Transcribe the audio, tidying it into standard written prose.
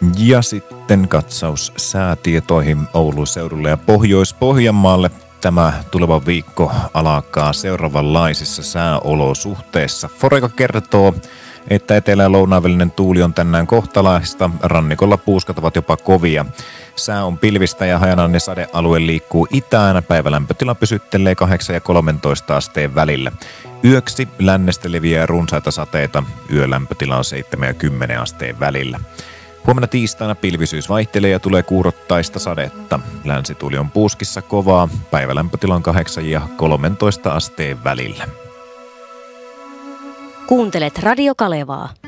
Ja sitten katsaus säätietoihin Oulun seudulle ja Pohjois-Pohjanmaalle. Tämä tuleva viikko alkaa seuraavanlaisissa sääolosuhteissa. Foreka kertoo, että etelä- ja lounaanvälinen tuuli on tänään kohtalaista. Rannikolla puuskat ovat jopa kovia. Sää on pilvistä ja hajanainen sadealue liikkuu itään. Päivälämpötila pysyttelee 8 ja 13 asteen välillä. Yöksi lännestä leviää runsaita sateita. Yölämpötila on 7 ja 10 asteen välillä. Huomenna tiistaina pilvisyys vaihtelee ja tulee kuurottaista sadetta. Länsituuli on puuskissa kovaa. Päivälämpötila on 8 ja 13 asteen välillä. Kuuntelet Radio Kalevaa.